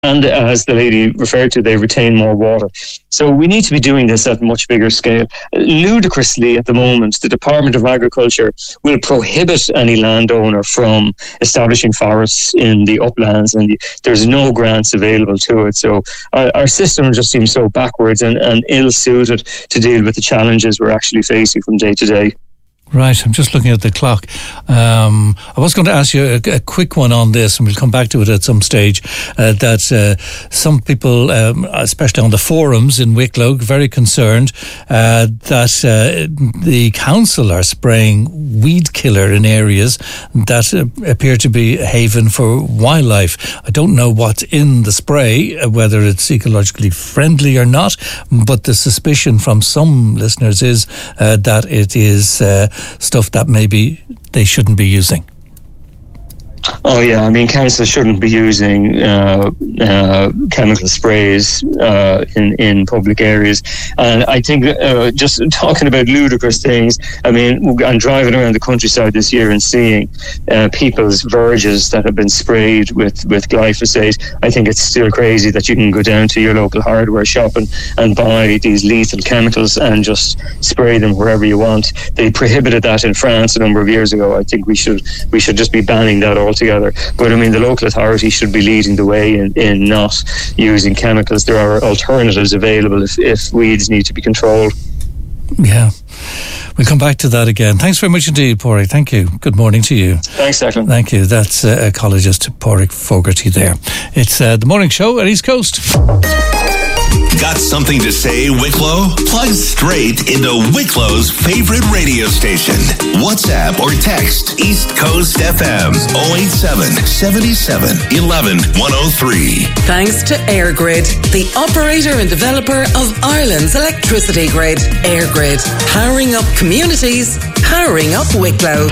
And as the lady referred to, they retain more water. So we need to be doing this at a much bigger scale. Ludicrously, at the moment, the Department of Agriculture will prohibit any landowner from establishing forests in the uplands, and there's no grants available to it. So our system just seems so backwards and ill-suited to deal with the challenges we're actually facing from day to day. Right, I'm just looking at the clock. I was going to ask you a quick one on this, and we'll come back to it at some stage, that some people, especially on the forums in Wicklow, very concerned that the council are spraying weed killer in areas that appear to be a haven for wildlife. I don't know what's in the spray, whether it's ecologically friendly or not, but the suspicion from some listeners is that it is stuff that maybe they shouldn't be using. Oh yeah, I mean, councils shouldn't be using chemical sprays in public areas. And I think just talking about ludicrous things, I mean, I'm driving around the countryside this year and seeing people's verges that have been sprayed with glyphosate. I think it's still crazy that you can go down to your local hardware shop and buy these lethal chemicals and just spray them wherever you want. They prohibited that in France a number of years ago. I think we should just be banning that altogether. But I mean, the local authority should be leading the way in not using chemicals. There are alternatives available if weeds need to be controlled. Yeah, we'll come back to that again. Thanks very much indeed, Pádraig. Thank you. Good morning to you. Thanks, Declan. Thank you. That's ecologist Pádraig Fogarty there. It's the morning show at East Coast. Got something to say, Wicklow? Plug straight into Wicklow's favorite radio station. WhatsApp or text East Coast FM 087 77 11 103. Thanks to EirGrid, the operator and developer of Ireland's electricity grid. EirGrid, powering up communities, powering up Wicklow.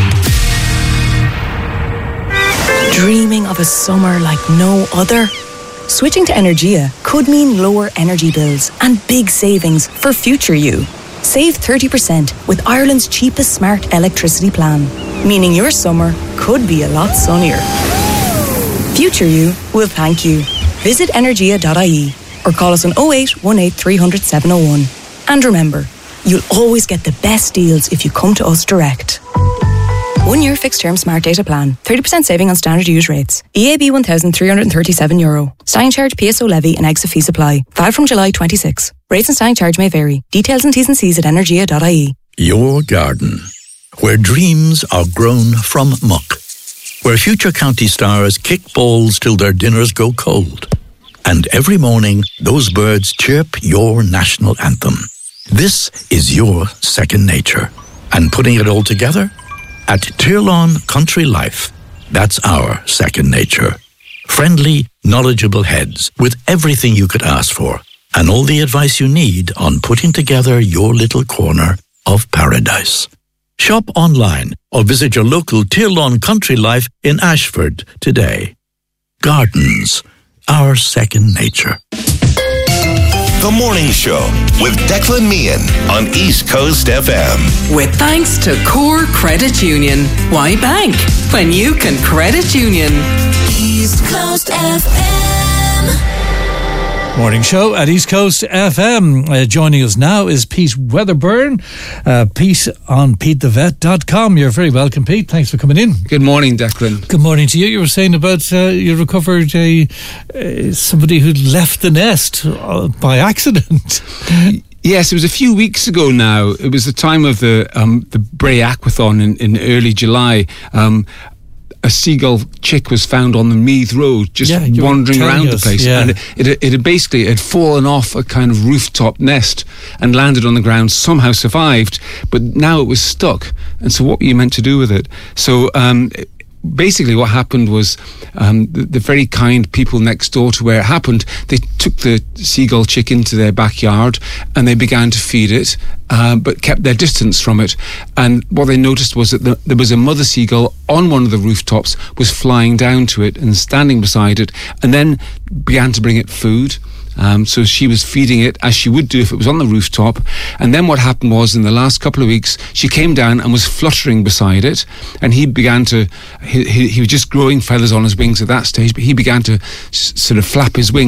Dreaming of a summer like no other? Switching to Energia could mean lower energy bills and big savings for future you. Save 30% with Ireland's cheapest smart electricity plan, meaning your summer could be a lot sunnier. Future you will thank you. Visit energia.ie or call us on 0818 300 701. And remember, you'll always get the best deals if you come to us direct. 1 year fixed term smart data plan. 30% saving on standard use rates. EAB €1,337. Standing charge, PSO levy and exit fee supply. Valid from July 26. Rates and standing charge may vary. Details and T's and C's at energia.ie. Your garden, where dreams are grown from muck. Where future county stars kick balls till their dinners go cold. And every morning, those birds chirp your national anthem. This is your second nature. And putting it all together? At Tirlawn Country Life, that's our second nature. Friendly, knowledgeable heads with everything you could ask for and all the advice you need on putting together your little corner of paradise. Shop online or visit your local Tirlawn Country Life in Ashford today. Gardens, our second nature. The Morning Show with Declan Meehan on East Coast FM. With thanks to Core Credit Union. Why bank when you can credit union? East Coast FM. Morning show at East Coast FM. Joining us now is Pete Weatherburn. Pete on PeteTheVet.com. You're very welcome, Pete. Thanks for coming in. Good morning, Declan. Good morning to you. You were saying about you recovered somebody who'd left the nest by accident. Yes, it was a few weeks ago now. It was the time of the Bray Aquathon in early July. A seagull chick was found on the Meath Road, just wandering around the place, and it had fallen off a kind of rooftop nest and landed on the ground. Somehow survived, but now it was stuck. And so, what were you meant to do with it? So, basically, what happened was the very kind people next door to where it happened, they took the seagull chick into their backyard and they began to feed it, but kept their distance from it. And what they noticed was that there was a mother seagull on one of the rooftops, was flying down to it and standing beside it, and then began to bring it food. So she was feeding it as she would do if it was on the rooftop. And then what happened was, in the last couple of weeks, she came down and was fluttering beside it, and he began to, he was just growing feathers on his wings at that stage, but he began to sort of flap his wings